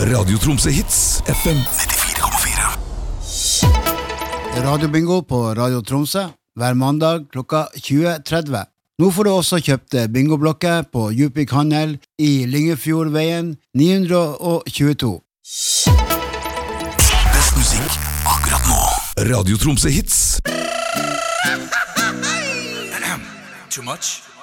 Radio Tromsø Hits FM 94,4. Radio Bingo på Radio Tromsø hver mandag klokka 20:30. Nå får du også kjøpt bingoblokker på Djupvik Handel i Lyngefjordveien 922. Best musikk akkurat nå. Radio Tromsø Hits. Too much?